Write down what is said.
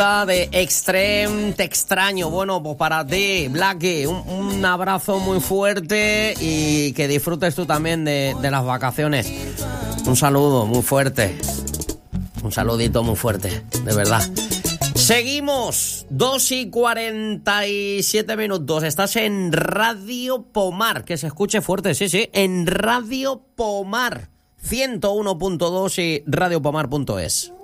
De Extreme, te extraño. Bueno, pues para ti, Blacky, un abrazo muy fuerte y que disfrutes tú también de las vacaciones. Un saludo muy fuerte. Un saludito muy fuerte, de verdad. Seguimos, 2:47. Estás en Radio Pomar, que se escuche fuerte, sí, en Radio Pomar, 101.2 y radiopomar.es.